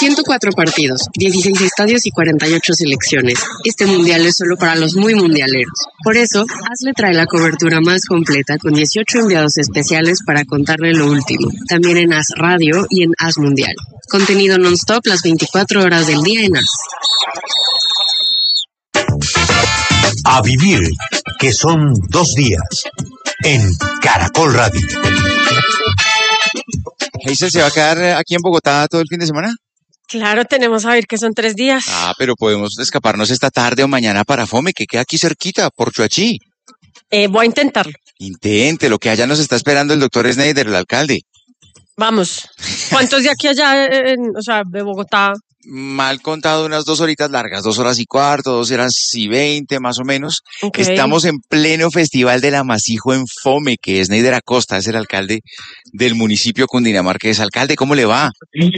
104 partidos, 16 estadios y 48 selecciones. Este mundial es solo para los muy mundialeros. Por eso, AS le trae la cobertura más completa con 18 enviados especiales para contarle lo último. También en AS Radio y en AS Mundial. Contenido non-stop las 24 horas del día en AS. A vivir, que son 2 días, en Caracol Radio. ¿Hazel se va a quedar aquí en Bogotá todo el fin de semana? Claro, tenemos a ver que son 3 días. Pero podemos escaparnos esta tarde o mañana para Fome, que queda aquí cerquita, por Chuachi. Voy a intentarlo. Intente, lo que allá nos está esperando el doctor Snyder, el alcalde. Vamos. ¿Cuántos de aquí allá, de Bogotá? Mal contado, unas 2 horitas largas, 2 horas y cuarto, 2 horas y 20 más o menos. Okay. Estamos en pleno Festival del Amasijo en Fome, que Snyder Acosta es el alcalde del municipio cundinamarqués. Alcalde, ¿cómo le va?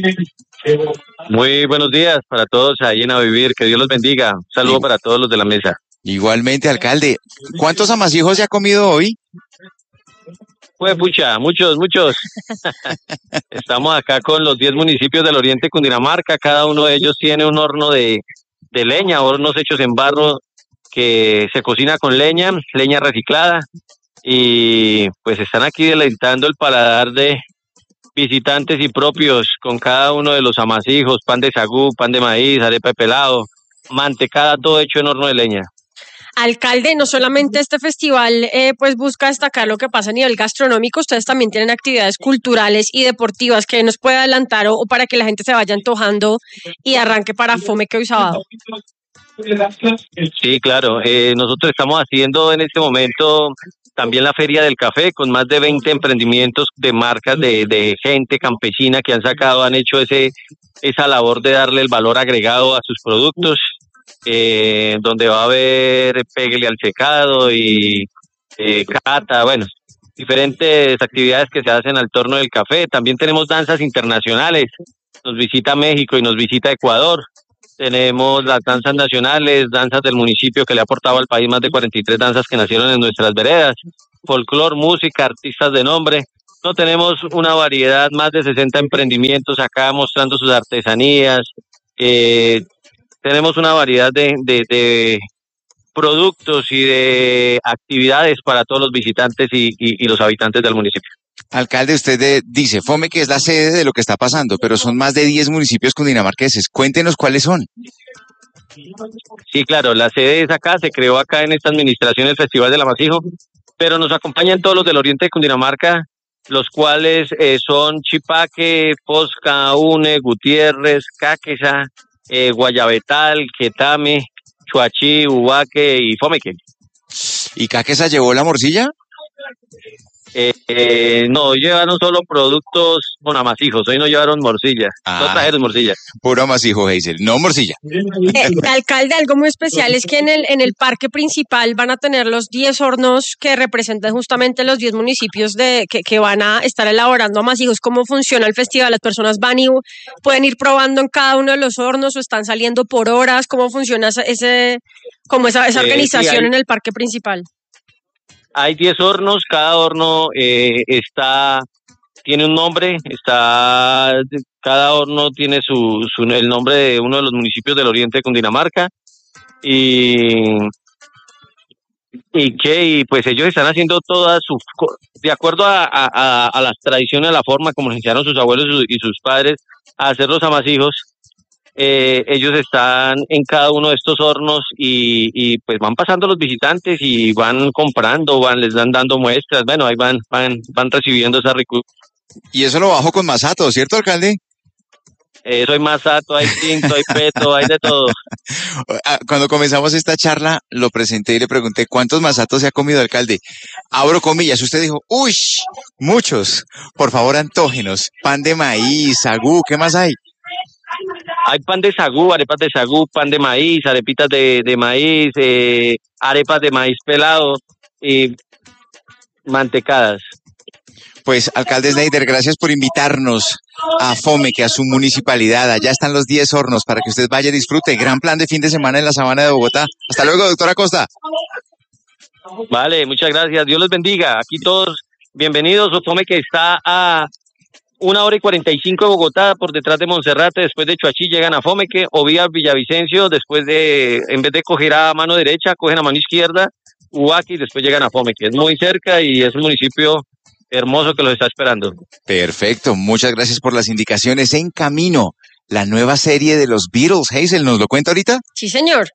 Muy buenos días para todos ahí en A Vivir, que Dios los bendiga. Un saludo para todos los de la mesa. Igualmente, alcalde. ¿Cuántos amasijos se ha comido hoy? Pues pucha, muchos. Estamos acá con los 10 municipios del oriente de Cundinamarca. Cada uno de ellos tiene un horno de leña, hornos hechos en barro que se cocina con leña reciclada. Y pues están aquí deleitando el paladar de visitantes y propios con cada uno de los amasijos, pan de sagú, pan de maíz, arepa de pelado, mantecada, todo hecho en horno de leña. Alcalde, no solamente este festival pues busca destacar lo que pasa a nivel gastronómico, ustedes también tienen actividades culturales y deportivas que nos puede adelantar o para que la gente se vaya antojando y arranque para Fome que hoy sábado. Sí, claro. Nosotros estamos haciendo en este momento también la Feria del Café con más de 20 emprendimientos de marcas de gente campesina que han hecho esa labor de darle el valor agregado a sus productos. Donde va a haber pégale al secado y cata, bueno, diferentes actividades que se hacen al torno del café. También tenemos danzas internacionales, nos visita México y nos visita Ecuador. Tenemos las danzas nacionales, danzas del municipio que le ha aportado al país más de 43 danzas que nacieron en nuestras veredas, folclor, música, artistas de nombre. No, tenemos una variedad, más de 60 emprendimientos acá mostrando sus artesanías. Tenemos una variedad de productos y de actividades para todos los visitantes y los habitantes del municipio. Alcalde, usted dice Fome que es la sede de lo que está pasando, pero son más de 10 municipios cundinamarqueses. Cuéntenos cuáles son. Sí, claro, la sede es acá, se creó acá en esta administración el Festival del Amasijo, pero nos acompañan todos los del oriente de Cundinamarca, los cuales son Chipaque, Posca, Une, Gutiérrez, Cáqueza, Guayabetal, Quetame, Chuachi, Ubaque y Fomeque. ¿Y Cáqueza llevó la morcilla? No, llevaron solo productos con amasijos, hoy no llevaron morcilla, no trajeron morcilla. Puro amasijo, Hazel, no morcilla. Alcalde, algo muy especial es que en el parque principal van a tener los 10 hornos que representan justamente los 10 municipios que van a estar elaborando amasijos. ¿Cómo funciona el festival? ¿Las personas van y pueden ir probando en cada uno de los hornos o están saliendo por horas? ¿Cómo funciona esa organización en el parque principal? Hay 10 hornos, cada horno tiene un nombre, cada horno tiene el nombre de uno de los municipios del oriente de Cundinamarca y pues ellos están haciendo todas de acuerdo a las tradiciones, a la forma como enseñaron sus abuelos y sus padres a hacer los amasijos. Ellos están en cada uno de estos hornos y pues van pasando los visitantes y van comprando, les dan dando muestras, bueno, ahí van recibiendo esa riqueza. Y eso lo bajo con masato, ¿cierto, alcalde? Hay masato, hay tinto, hay peto, hay de todo. Cuando comenzamos esta charla, lo presenté y le pregunté ¿cuántos masatos se ha comido, alcalde? Abro comillas, usted dijo, ¡uy! Muchos. Por favor, antógenos. Pan de maíz, sagú, ¿qué más hay? Hay pan de sagú, arepas de sagú, pan de maíz, arepitas de maíz, arepas de maíz pelado y mantecadas. Pues, alcalde Snyder, gracias por invitarnos a Fome, que a su municipalidad. Allá están los 10 hornos para que usted vaya y disfrute. Gran plan de fin de semana en la sabana de Bogotá. Hasta luego, doctora Costa. Vale, muchas gracias. Dios los bendiga. Aquí todos bienvenidos. Fome que está a 1 hora y 45 de Bogotá, por detrás de Monserrate, después de Chuachi llegan a Fomeque, o vía Villavicencio, en vez de coger a mano derecha, cogen a mano izquierda, Ubaque, y después llegan a Fomeque. Es muy cerca y es un municipio hermoso que los está esperando. Perfecto, muchas gracias por las indicaciones. En camino, la nueva serie de los Beatles. Hazel, ¿nos lo cuenta ahorita? Sí, señor.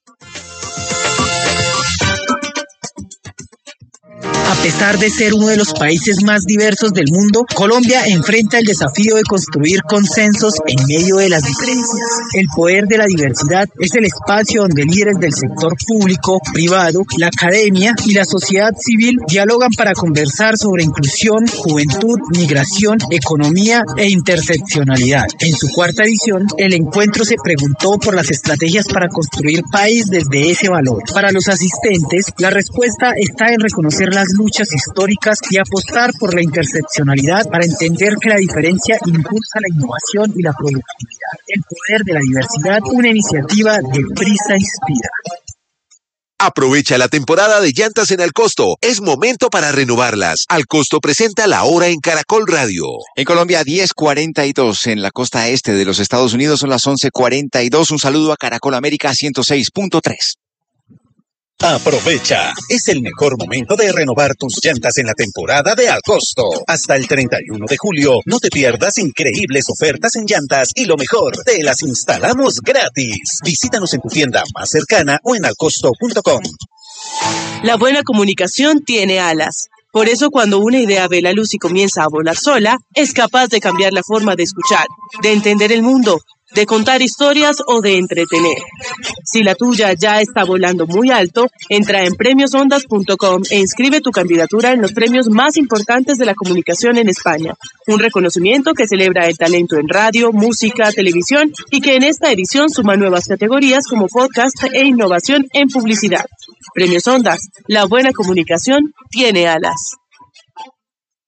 A pesar de ser uno de los países más diversos del mundo, Colombia enfrenta el desafío de construir consensos en medio de las diferencias. El poder de la diversidad es el espacio donde líderes del sector público, privado, la academia y la sociedad civil dialogan para conversar sobre inclusión, juventud, migración, economía e interseccionalidad. En su cuarta edición, el encuentro se preguntó por las estrategias para construir país desde ese valor. Para los asistentes, la respuesta está en reconocer las luchas históricas y apostar por la interseccionalidad para entender que la diferencia impulsa la innovación y la productividad. El poder de la diversidad, una iniciativa de Prisa Inspira. Aprovecha la temporada de llantas en Alcosto. Es momento para renovarlas. Alcosto presenta La Hora en Caracol Radio. En Colombia, 10:42. En la costa este de los Estados Unidos son las 11:42. Un saludo a Caracol América 106.3. Aprovecha, es el mejor momento de renovar tus llantas en la temporada de Alcosto. Hasta el 31 de julio, no te pierdas increíbles ofertas en llantas y lo mejor, te las instalamos gratis. Visítanos en tu tienda más cercana o en alcosto.com. La buena comunicación tiene alas. Por eso cuando una idea ve la luz y comienza a volar sola, es capaz de cambiar la forma de escuchar, de entender el mundo, de contar historias o de entretener. Si la tuya ya está volando muy alto, entra en premiosondas.com e inscribe tu candidatura en los premios más importantes de la comunicación en España. Un reconocimiento que celebra el talento en radio, música, televisión y que en esta edición suma nuevas categorías como podcast e innovación en publicidad. Premios Ondas, la buena comunicación tiene alas.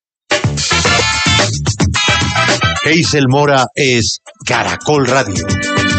Hazel Mora es Caracol Radio.